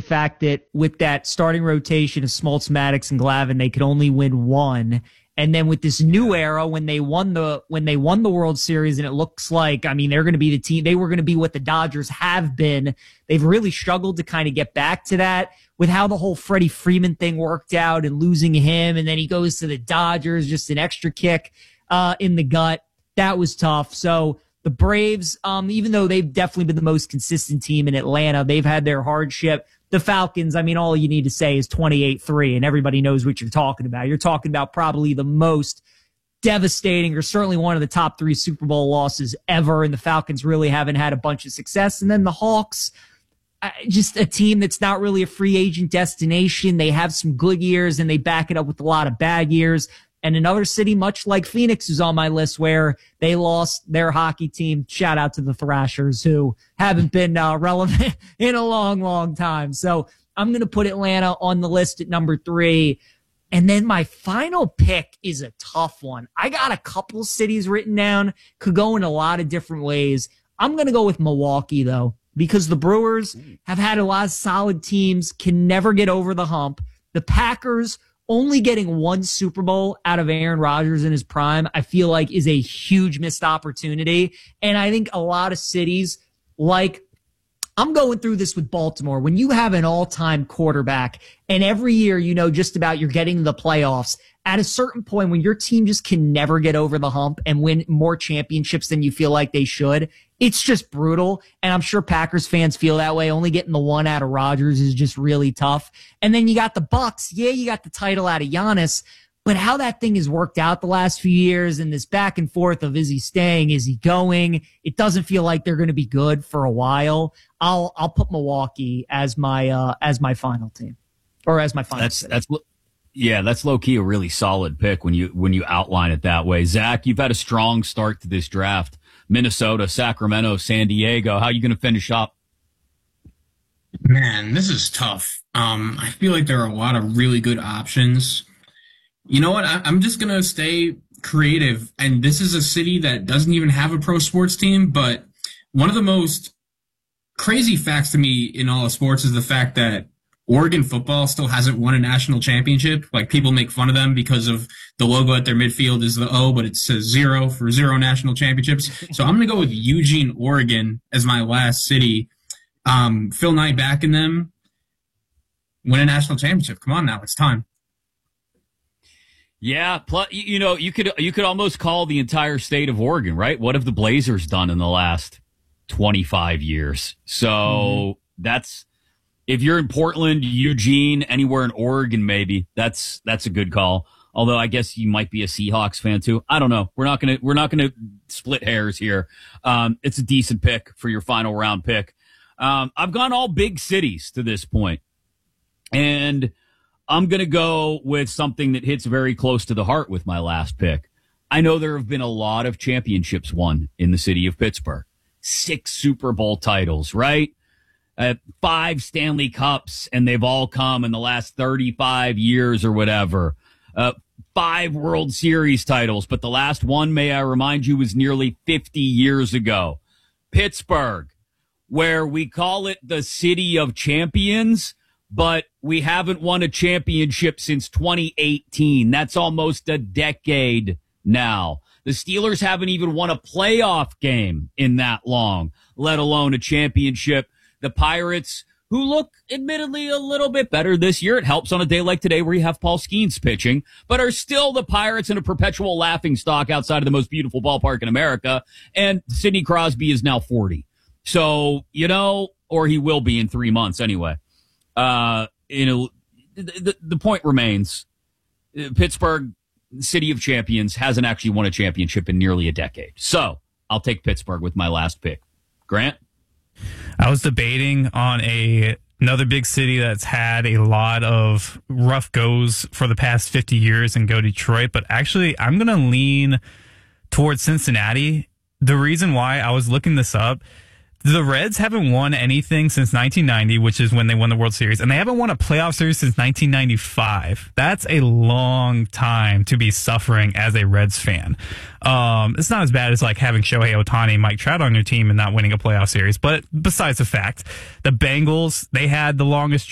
fact that with that starting rotation of Smoltz, Maddox, and Glavine, they could only win one. And then with this new era, when they won the World Series, and it looks like, I mean, they're going to be the team. They were going to be what the Dodgers have been. They've really struggled to kind of get back to that with how the whole Freddie Freeman thing worked out and losing him. And then he goes to the Dodgers, just an extra kick in the gut. That was tough. So the Braves, even though they've definitely been the most consistent team in Atlanta, they've had their hardship. The Falcons, I mean, all you need to say is 28-3, and everybody knows what you're talking about. You're talking about probably the most devastating, or certainly one of the top 3 Super Bowl losses ever, and the Falcons really haven't had a bunch of success. And then the Hawks, just a team that's not really a free agent destination. They have some good years, and they back it up with a lot of bad years. And another city, much like Phoenix, who's on my list, where they lost their hockey team. Shout out to the Thrashers, who haven't been relevant in a long, long time. So I'm going to put Atlanta on the list at number 3. And then my final pick is a tough one. I got a couple cities written down, could go in a lot of different ways. I'm going to go with Milwaukee, though, because the Brewers have had a lot of solid teams, can never get over the hump. The Packers, only getting one Super Bowl out of Aaron Rodgers in his prime, I feel like is a huge missed opportunity. And I think a lot of cities, like, I'm going through this with Baltimore. When you have an all-time quarterback and every year, you know, just about you're getting the playoffs, at a certain point when your team just can never get over the hump and win more championships than you feel like they should, it's just brutal. And I'm sure Packers fans feel that way. Only getting the one out of Rodgers is just really tough. And then you got the Bucks. Yeah, you got the title out of Giannis, but how that thing has worked out the last few years and this back and forth of, is he staying? Is he going? It doesn't feel like they're going to be good for a while. I'll put Milwaukee as my final team, or as my final. That's low key a really solid pick when you outline it that way. Zach, you've had a strong start to this draft. Minnesota, Sacramento, San Diego. How are you going to finish up? Man, this is tough. I feel like there are a lot of really good options. You know what? I'm just going to stay creative. And this is a city that doesn't even have a pro sports team. But one of the most crazy facts to me in all of sports is the fact that Oregon football still hasn't won a national championship. Like, people make fun of them because of the logo at their midfield is the O, but it says 0 for 0 national championships. So I'm going to go with Eugene, Oregon as my last city. Phil Knight backing them. Win a national championship. Come on now. It's time. Yeah. Plus, you could almost call the entire state of Oregon, right? What have the Blazers done in the last 25 years? So that's, if you're in Portland, Eugene, anywhere in Oregon, maybe that's a good call. Although I guess you might be a Seahawks fan too. I don't know. We're not gonna split hairs here. It's a decent pick for your final round pick. I've gone all big cities to this point, and I'm gonna go with something that hits very close to the heart with my last pick. I know there have been a lot of championships won in the city of Pittsburgh. 6 Super Bowl titles, right? 5 Stanley Cups, and they've all come in the last 35 years or whatever. 5 World Series titles, but the last one, may I remind you, was nearly 50 years ago. Pittsburgh, where we call it the city of champions, but we haven't won a championship since 2018. That's almost a decade now. The Steelers haven't even won a playoff game in that long, let alone a championship. The Pirates, who look admittedly a little bit better this year, it helps on a day like today where you have Paul Skeens pitching, but are still the Pirates in a perpetual laughingstock outside of the most beautiful ballpark in America. And Sidney Crosby is now 40. So, or he will be in 3 months anyway. The point remains, Pittsburgh, city of champions, hasn't actually won a championship in nearly a decade. So I'll take Pittsburgh with my last pick. Grant? I was debating on another big city that's had a lot of rough goes for the past 50 years and go Detroit, but actually I'm going to lean towards Cincinnati. The reason why, I was looking this up, the Reds haven't won anything since 1990, which is when they won the World Series, and they haven't won a playoff series since 1995. That's a long time to be suffering as a Reds fan. It's not as bad as like having Shohei Ohtani, Mike Trout on your team and not winning a playoff series. But besides the fact, the Bengals, they had the longest